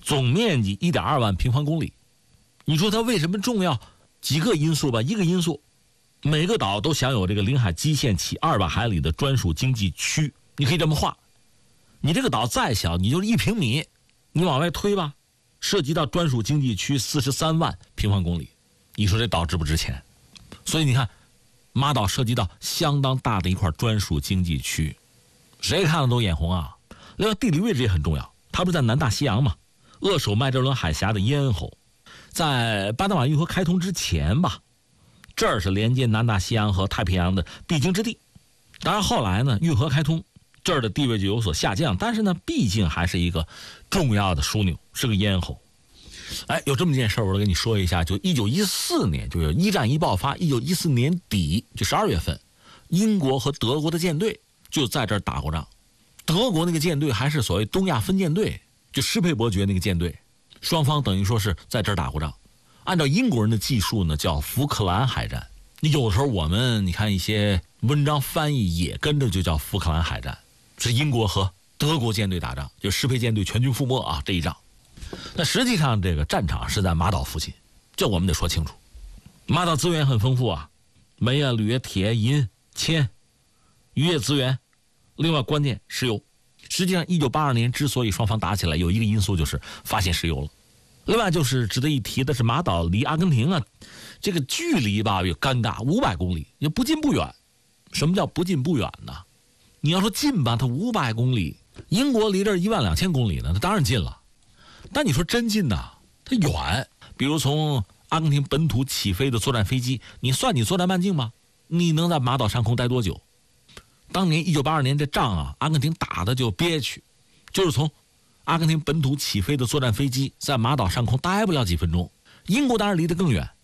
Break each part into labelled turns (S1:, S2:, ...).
S1: 总面积 1.2 万平方公里。你说它为什么重要？几个因素吧。一个因素，每个岛都享有这个领海基线起200海里的专属经济区。你可以这么画，你这个岛再小，你就是1平米，你往外推吧，涉及到专属经济区43万平方公里。你说这岛值不值钱？所以你看，马岛涉及到相当大的一块专属经济区，谁看了都眼红啊。另外地理位置也很重要，它不是在南大西洋吗？扼守麦哲伦海峡的咽喉，在巴拿马运河开通之前吧，这儿是连接南大西洋和太平洋的必经之地。当然后来呢，运河开通，这儿的地位就有所下降，但是呢，毕竟还是一个重要的枢纽，是个咽喉。有这么件事儿，我跟你说一下。就1914年，就是一战一爆发，1914年底就12月份，英国和德国的舰队就在这儿打过仗。德国那个舰队还是所谓东亚分舰队，就施佩伯爵那个舰队，双方等于说是在这儿打过仗。按照英国人的技术呢，叫福克兰海战。有的时候我们你看一些文章翻译也跟着就叫福克兰海战，是英国和德国舰队打仗，就施佩舰队全军覆没啊，这一仗。那实际上这个战场是在马岛附近，这我们得说清楚。马岛资源很丰富啊，煤啊、铝、铁、银、铅、渔业资源，另外关键石油。实际上1982年之所以双方打起来，有一个因素就是发现石油了。另外就是值得一提的是，马岛离阿根廷啊，这个距离吧有尴尬，500公里，也不近不远。什么叫不近不远呢？你要说近吧，它500公里，英国离这儿12000公里呢，它当然近了。但你说真近呐，它远。比如从阿根廷本土起飞的作战飞机，你算你作战半径吧，你能在马岛上空待多久？当年1982年这仗啊，阿根廷打的就憋屈，就是从阿根廷本土起飞的作战飞机在马岛上空待不了几分钟。英国当然离得更远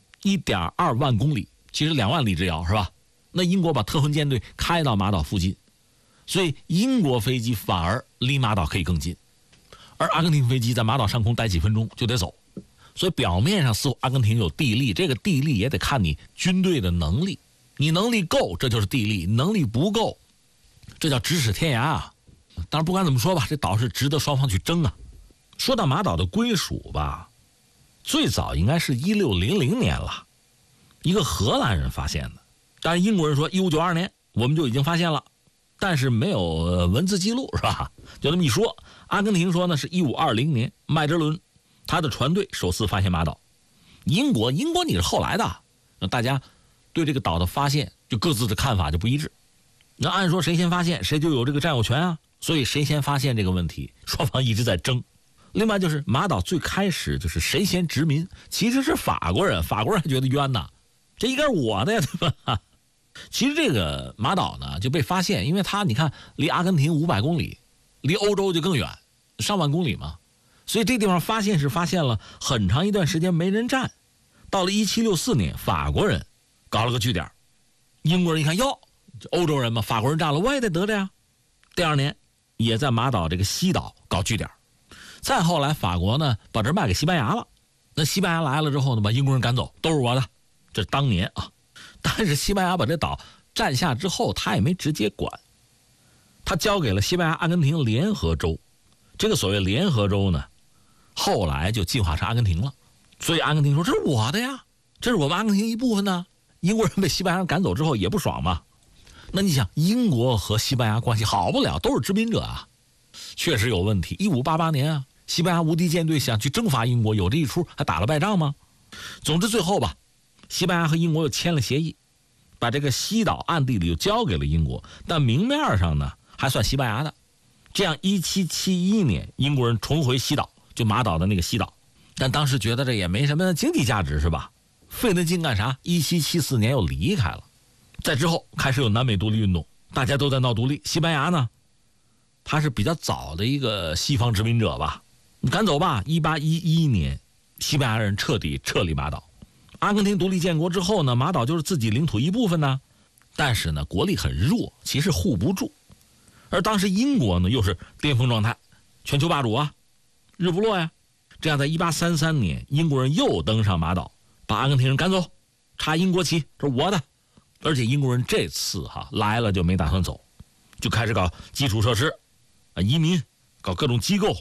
S1: ，1.2万公里，其实2万里之遥是吧？那英国把特混舰队开到马岛附近，所以英国飞机反而离马岛可以更近。而阿根廷飞机在马岛上空待几分钟就得走，所以表面上似乎阿根廷有地利，这个地利也得看你军队的能力。你能力够，这就是地利；能力不够，这叫咫尺天涯啊。当然不管怎么说吧，这岛是值得双方去争啊。说到马岛的归属吧，最早应该是1600年了，一个荷兰人发现的。但是英国人说1592年我们就已经发现了，但是没有文字记录是吧？就这么一说。阿根廷说呢是1520年麦哲伦他的船队首次发现马岛。英国你是后来的，那大家对这个岛的发现就各自的看法就不一致。那按说谁先发现谁就有这个占有权啊，所以谁先发现这个问题双方一直在争。另外就是马岛最开始就是谁先殖民，其实是法国人还觉得冤呐，这应该是我的呀，对吧？其实这个马岛呢就被发现，因为它你看离阿根廷500公里，离欧洲就更远，上万公里嘛，所以这地方发现是发现了，很长一段时间没人占。到了1764年，法国人搞了个据点，英国人一看哟，欧洲人嘛，法国人占了我也得得着呀。第2年也在马岛这个西岛搞据点。再后来法国呢把这卖给西班牙了，那西班牙来了之后呢，把英国人赶走，都是我的，这是当年啊。但是西班牙把这岛占下之后，他也没直接管，他交给了西班牙阿根廷联合州。这个所谓联合州呢，后来就进化成阿根廷了。所以阿根廷说这是我的呀，这是我们阿根廷一部分呢。英国人被西班牙人赶走之后也不爽嘛。那你想，英国和西班牙关系好不了，都是殖民者啊，确实有问题。1588年啊，西班牙无敌舰队想去征伐英国，有这一出，还打了败仗吗？总之最后吧，西班牙和英国又签了协议，把这个西岛暗地里又交给了英国，但明面上呢还算西班牙的。这样1771年英国人重回西岛，就马岛的那个西岛，但当时觉得这也没什么经济价值是吧，费那劲干啥？1774年又离开了。在之后开始有南美独立运动，大家都在闹独立。西班牙呢，他是比较早的一个西方殖民者吧，你赶走吧。1811年西班牙人彻底撤离马岛。阿根廷独立建国之后呢，马岛就是自己领土一部分呢，但是呢国力很弱，其实护不住。而当时英国呢又是巅峰状态，全球霸主啊，日不落呀。这样在1833年英国人又登上马岛，把阿根廷人赶走，插英国旗，这是我的。而且英国人这次来了就没打算走，就开始搞基础设施移民，搞各种机构，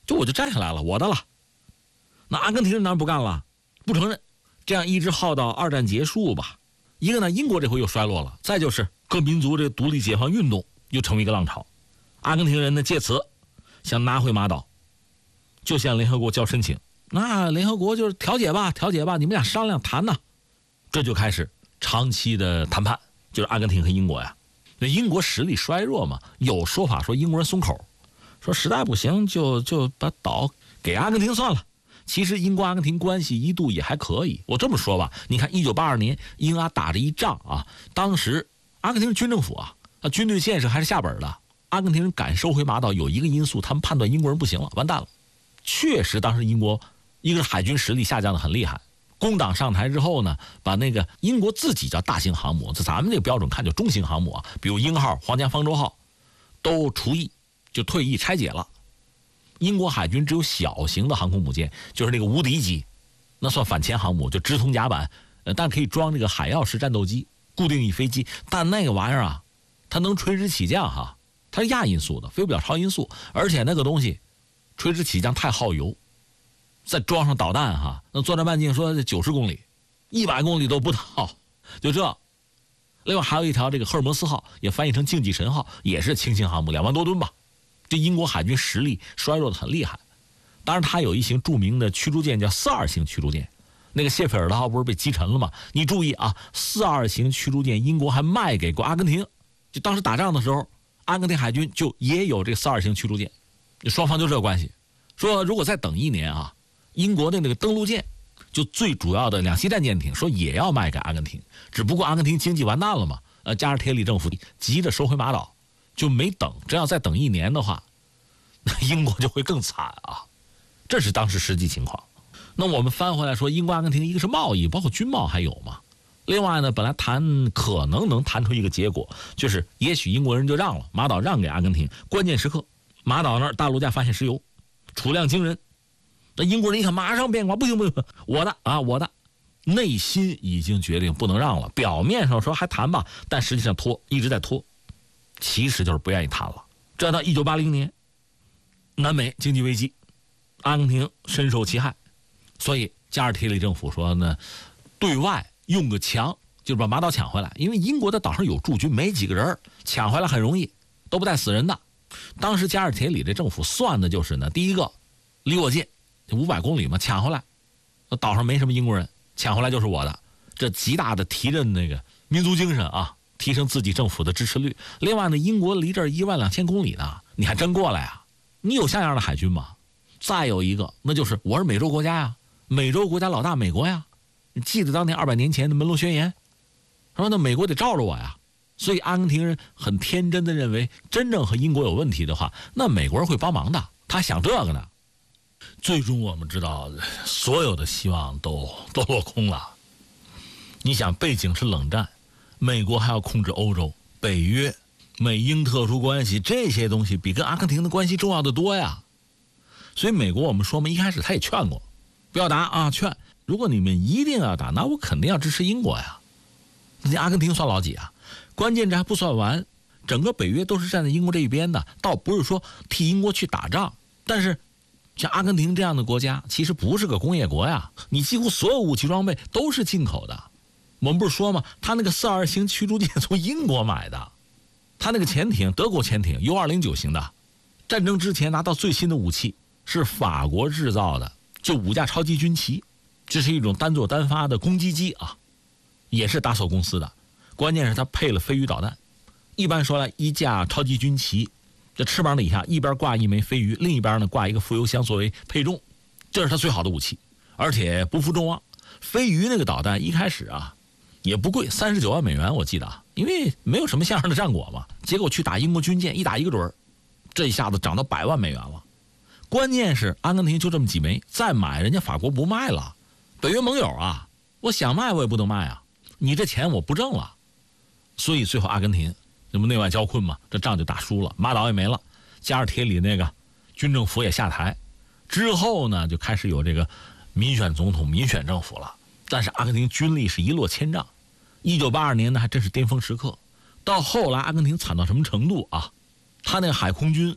S1: 我就占下来了，我的了。那阿根廷人当然不干了，不承认。这样一直耗到二战结束吧。一个呢，英国这回又衰落了，再就是各民族这独立解放运动又成为一个浪潮。阿根廷人呢借此想拿回马岛，就向联合国交申请。那联合国就是调解吧，你们俩商量谈呐。这就开始长期的谈判，就是阿根廷和英国呀。那英国实力衰弱嘛，有说法说英国人松口，说实在不行就把岛给阿根廷算了。其实英国阿根廷关系一度也还可以。我这么说吧，你看1982年英阿打着一仗啊，当时阿根廷军政府啊军队建设还是下本的。阿根廷人敢收回马岛有一个因素，他们判断英国人不行了，完蛋了。确实当时英国一个是海军实力下降的很厉害，工党上台之后呢，把那个英国自己叫大型航母，咱们这个标准看就中型航母啊，比如鹰号、皇家方舟号都除役，就退役拆解了。英国海军只有小型的航空母舰，就是那个无敌级，那算反潜航母，就直通甲板，但可以装这个海鹞式战斗机，固定翼飞机。但那个玩意儿啊，它能垂直起降哈，它是亚音速的，飞不了超音速，而且那个东西垂直起降太耗油，再装上导弹哈，那作战半径说90公里，100公里都不到，就这。另外还有一条这个赫尔墨斯号，也翻译成竞技神号，也是轻型航母，2万多吨吧。这英国海军实力衰弱的很厉害。当然它有一型著名的驱逐舰叫42型驱逐舰，那个谢菲尔德号不是被击沉了吗？你注意啊，42型驱逐舰英国还卖给过阿根廷，就当时打仗的时候阿根廷海军就也有这个42型驱逐舰，双方就这个关系。说如果再等1年啊，英国的那个登陆舰就最主要的2栖战舰艇说也要卖给阿根廷，只不过阿根廷经济完蛋了嘛，加上铁里政府急着收回马岛，就没等。这要再等1年的话，那英国就会更惨啊。这是当时实际情况。那我们翻回来说，英国阿根廷一个是贸易，包括军贸还有嘛。另外呢，本来可能能谈出一个结果，就是也许英国人就让了马岛，让给阿根廷。关键时刻，马岛那儿大陆架发现石油，储量惊人。那英国人一看，马上变卦，不行，我的，内心已经决定不能让了。表面上说还谈吧，但实际上一直在拖，其实就是不愿意谈了。这到1980年，南美经济危机，阿根廷深受其害，所以加尔铁里政府说呢，对外用个强，就是把马岛抢回来。因为英国的岛上有驻军，没几个人，抢回来很容易，都不带死人的。当时加尔铁里这政府算的就是呢，第一个离我近，500公里嘛，抢回来，岛上没什么英国人，抢回来就是我的，这极大的提振那个民族精神啊，提升自己政府的支持率。另外呢，英国离这儿12000公里呢，你还真过来啊？你有像样的海军吗？再有一个，那就是我是美洲国家呀，美洲国家老大美国呀。你记得当年200年前的门罗宣言，说那美国得罩着我呀。所以阿根廷人很天真的认为，真正和英国有问题的话，那美国人会帮忙的。他想这个呢。最终我们知道，所有的希望都落空了。你想，背景是冷战，美国还要控制欧洲，北约、美英特殊关系，这些东西比跟阿根廷的关系重要的多呀。所以美国我们说嘛，一开始他也劝过，不要打啊，劝。如果你们一定要打，那我肯定要支持英国呀。那阿根廷算老几啊？关键这还不算完，整个北约都是站在英国这一边的，倒不是说替英国去打仗。但是像阿根廷这样的国家其实不是个工业国呀，你几乎所有武器装备都是进口的。我们不是说吗，他那个42型驱逐舰从英国买的，他那个潜艇德国潜艇 U209 型的，战争之前拿到最新的武器是法国制造的，就5架超级军旗，这是一种单座单发的攻击机啊，也是达索公司的。关键是它配了飞鱼导弹。一般说来，一架超级军旗这翅膀底下一边挂一枚飞鱼，另一边呢挂一个副油箱作为配重，这是它最好的武器，而且不负众望。飞鱼那个导弹一开始啊也不贵，39万美元我记得啊，因为没有什么像样的战果嘛。结果去打英国军舰，一打一个准，这一下子涨到100万美元了。关键是阿根廷就这么几枚，再买人家法国不卖了，北约盟友啊，我想卖我也不能卖啊，你这钱我不挣了。所以最后阿根廷这不内外交困嘛，这仗就打输了，马岛也没了，加尔铁里那个军政府也下台。之后呢，就开始有这个民选总统、民选政府了。但是阿根廷军力是一落千丈，1982年呢还真是巅峰时刻。到后来阿根廷惨到什么程度啊？他那个海空军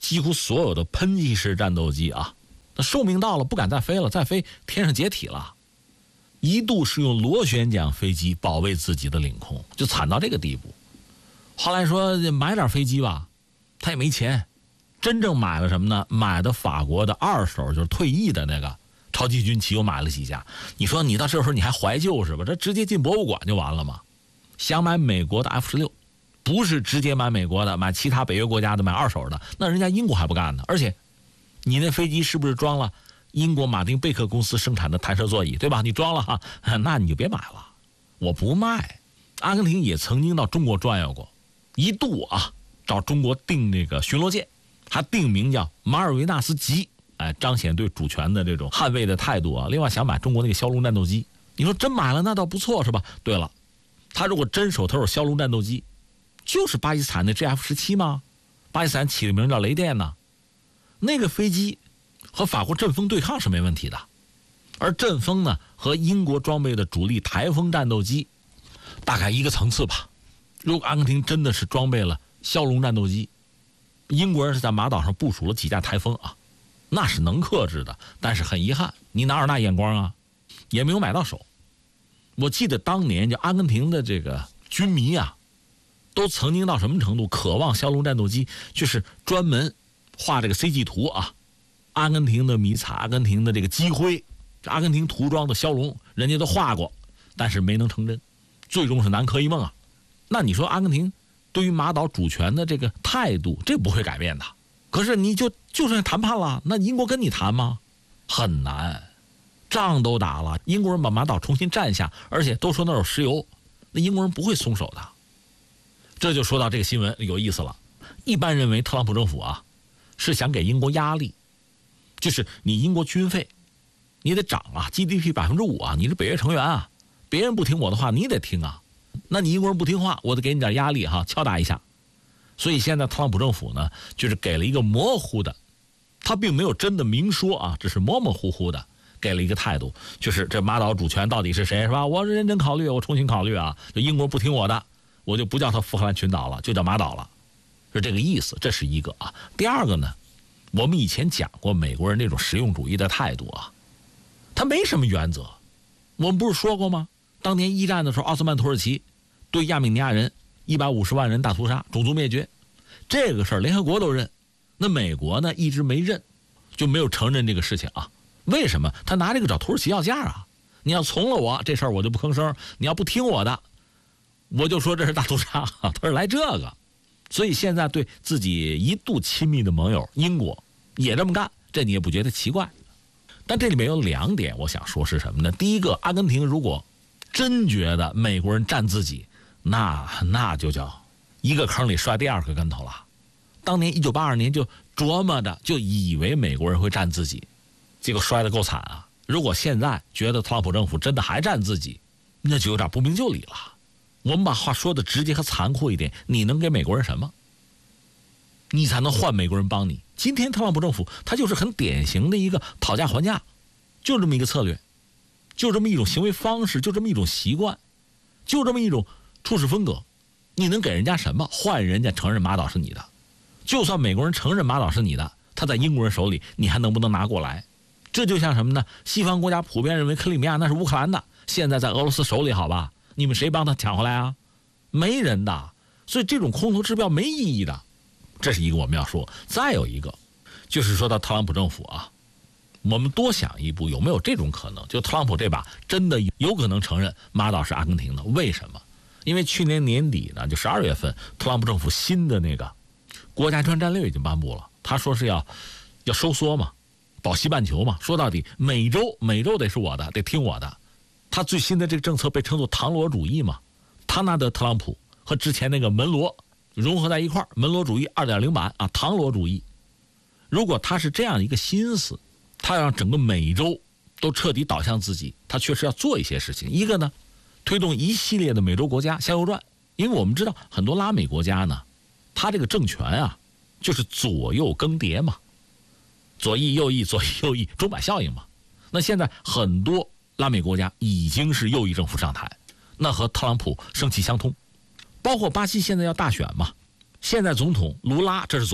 S1: 几乎所有的喷气式战斗机啊，那寿命到了不敢再飞了，再飞天上解体了。一度是用螺旋桨飞机保卫自己的领空，就惨到这个地步。后来说买点飞机吧，他也没钱，真正买了什么呢？买的法国的二手，就是退役的那个超级军旗，又买了几架。你说你到这时候你还怀旧是吧？这直接进博物馆就完了嘛。想买美国的 F-16，不是直接买美国的，买其他北约国家的，买二手的，那人家英国还不干呢。而且你那飞机是不是装了英国马丁贝克公司生产的弹射座椅，对吧？你装了哈，那你就别买了，我不卖。阿根廷也曾经到中国转悠过，一度啊找中国订那个巡逻舰，还定名叫马尔维纳斯级，彰显对主权的这种捍卫的态度啊。另外想买中国那个枭龙战斗机，你说真买了那倒不错是吧？对了，他如果真手头有枭龙战斗机，就是巴基斯坦的 GF-17吗？巴基斯坦起的名叫雷电呢，那个飞机和法国阵风对抗是没问题的，而阵风呢和英国装备的主力台风战斗机大概一个层次吧。如果阿根廷真的是装备了枭龙战斗机，英国人是在马岛上部署了几架台风啊，那是能克制的。但是很遗憾，你哪有那眼光啊，也没有买到手。我记得当年就阿根廷的这个军迷啊，都曾经到什么程度渴望枭龙战斗机，就是专门画这个 CG 图啊，阿根廷的迷彩，阿根廷的这个机徽，阿根廷涂装的枭龙，人家都画过，但是没能成真，最终是南柯一梦啊。那你说阿根廷对于马岛主权的这个态度，这不会改变的。可是你就算谈判了，那英国跟你谈吗？很难，仗都打了，英国人把马岛重新占下，而且都说那有石油，那英国人不会松手的。这就说到这个新闻有意思了。一般认为特朗普政府啊是想给英国压力，就是你英国军费你得涨啊 ，GDP 5%啊，你是北约成员啊，别人不听我的话你得听啊，那你英国人不听话，我得给你点压力哈，敲打一下。所以现在特朗普政府呢，就是给了一个模糊的，他并没有真的明说啊，只是模模糊糊的给了一个态度，就是这马岛主权到底是谁是吧？我认真考虑，我重新考虑啊，就英国不听我的，我就不叫它福克兰群岛了，就叫马岛了，是这个意思。这是一个啊。第二个呢，我们以前讲过美国人那种实用主义的态度啊，他没什么原则。我们不是说过吗？当年一战的时候，奥斯曼土耳其对亚美尼亚人150万人大屠杀，种族灭绝，这个事儿联合国都认，那美国呢一直没认，就没有承认这个事情啊。为什么？他拿这个找土耳其要价啊！你要从了我这事儿，我就不吭声；你要不听我的，我就说这是大屠杀。他是来这个，所以现在对自己一度亲密的盟友英国也这么干，这你也不觉得奇怪。但这里面有两点我想说是什么呢？第一个，阿根廷如果真觉得美国人占自己，那就叫一个坑里摔第二个跟头了。当年1982年就琢磨着，就以为美国人会占自己，结果摔得够惨啊！如果现在觉得特朗普政府真的还占自己，那就有点不明就里了。我们把话说的直接和残酷一点，你能给美国人什么？你才能换美国人帮你？今天特朗普政府他就是很典型的一个讨价还价，就这么一个策略，就这么一种行为方式，就这么一种习惯，就这么一种处事风格。你能给人家什么？换人家承认马岛是你的。就算美国人承认马岛是你的，他在英国人手里，你还能不能拿过来？这就像什么呢？西方国家普遍认为克里米亚那是乌克兰的，现在在俄罗斯手里，好吧？你们谁帮他抢回来啊？没人的。所以这种空头支标没意义的，这是一个我们要说。再有一个就是说到特朗普政府啊，我们多想一步，有没有这种可能，就特朗普这把真的有可能承认马岛是阿根廷的？为什么？因为去年年底呢，就12月份，特朗普政府新的那个国家安全战略已经颁布了，他说是要收缩嘛，保西半球嘛，说到底美洲得是我的，得听我的。他最新的这个政策被称作唐罗主义嘛，他拿的特朗普和之前那个门罗融合在一块儿，门罗主义 2.0 版啊，唐罗主义。如果他是这样一个心思，他要让整个美洲都彻底倒向自己，他确实要做一些事情。一个呢，推动一系列的美洲国家向右转，因为我们知道很多拉美国家呢，他这个政权啊就是左右更迭嘛，左翼右翼左翼右翼，钟摆效应嘛。那现在很多拉美国家已经是右翼政府上台，那和特朗普生气相通。包括巴西现在要大选嘛，现在总统卢拉这是左翼，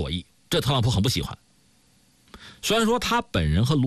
S1: 这特朗普很不喜欢。虽然说他本人和